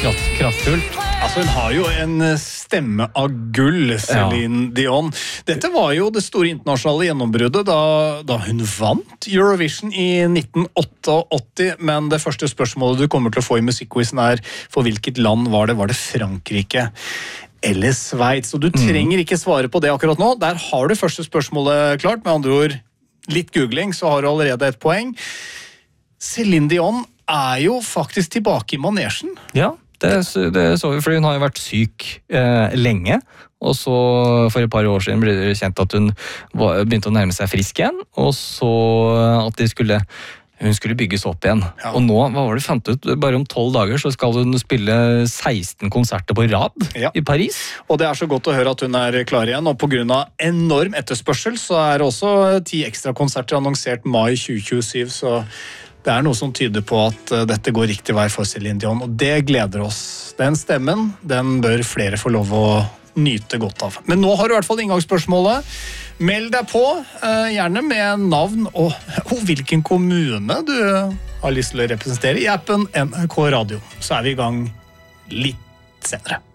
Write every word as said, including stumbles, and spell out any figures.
kraft, kraftfullt. Altså, hun har jo en stemme av gull, Céline ja. Dion. Dette var jo det store internasjonale gjennombruddet da, da hun vant Eurovision i nitten åttiåtte, men det første spørsmålet du kommer til å få i musikkquizen er, for hvilket land var det? Var det Frankrike eller Sveits? Og du trenger ikke svare på det akkurat nå. Der har du første spørsmålet klart, med andre ord litt googling, så har du allerede et poeng. Céline Dion er jo faktisk tilbake i manesjen. Ja. Det, det så vi, fordi hun har jo vært syk eh, lenge, og så for et par år siden ble det kjent at hun var, begynte å nærme seg frisk igjen, og så at de skulle, hun skulle bygges opp igjen. Ja. Og nå, hva var det fant ut, bare om tolv dager så skal hun spille seksten konserter på rad ja. I Paris. Og det er så godt å høre at hun er klar igjen, og på grunn av enorm etterspørsel så er også ti ekstra konserter annonsert mai tjue tjuesju, så det er noe som tyder på at dette går riktig vei for Céline Dion, og det gleder oss. Den stemmen, den bør flere få lov å nyte godt av. Men nå har du i hvert fall inngangsspørsmålet. Meld deg på, gjerne med navn og, og hvilken kommune du har lyst til å representere i appen N R K Radio. Så er vi i gang litt senere.